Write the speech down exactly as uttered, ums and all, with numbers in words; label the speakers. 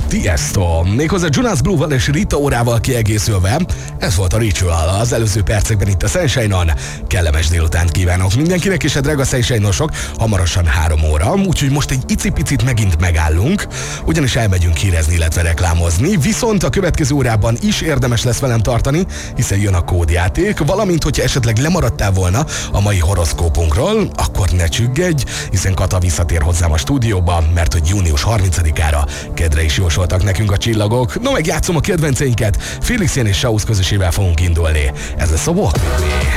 Speaker 1: Tiesto, méghozzá Jonas Blue-val és Rita Orával kiegészülve. Ez volt a Ritual az előző percekben itt a Sunshine-on. Kellemes délutánt kívánok mindenkinek, és a drága Sunshine-osok, hamarosan három óra, úgyhogy most egy icipicit megint megállunk, ugyanis elmegyünk hírezni, illetve reklámozni, viszont a következő órában is érdemes lesz velem tartani, hiszen jön a kódjáték, valamint hogyha esetleg lemaradtál volna a mai horoszkópunkról, akkor ne csüggedj, hiszen Kata visszatér hozzám a stúdióba, mert hogy június harmincadikára kedre is jósoltak nekünk a csillagok. No, meg játszom a kedvenceinket, Félix Jen és Sauz közösével fogunk indulni. Ez lesz a Walk With Me.